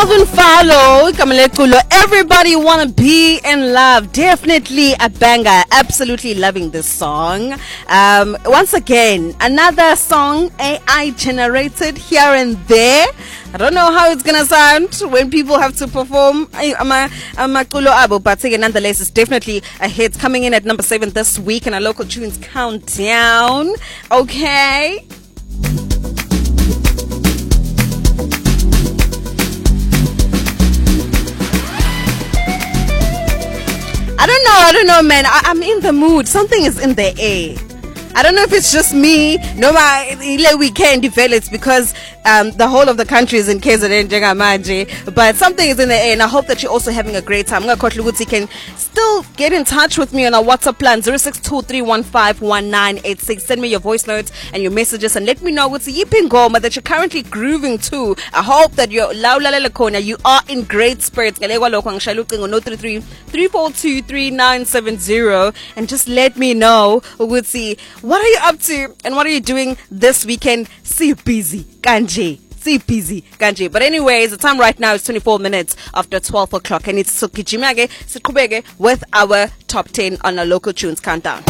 Melvin Fallo, Kamaleculo. Everybody wanna be in love. Definitely a banger. Absolutely loving this song. Once again, another song AI generated here and there. I don't know how it's gonna sound when people have to perform amaculo abo, but nonetheless, it's definitely a hit. Coming in at number 7 this week in our local tunes countdown. Okay. I don't know, man. I'm in the mood. Something is in the air. I don't know if it's just me. No, we can't develop it because the whole of the country is in KZN, but something is in the air, and I hope that you're also having a great time. You can still get in touch with me on our WhatsApp plan 0623151986. Send me your voice notes and your messages and let me know what's the yipping goma that you're currently grooving to. I hope that you are in great spirits. 033-342-3970 and just let me know what are you up to and what are you doing this weekend. See busy Kanje. But anyways, the time right now is 24 minutes after 12 o'clock and it's Sukijimage Sikubege with our top 10 on our local tunes countdown.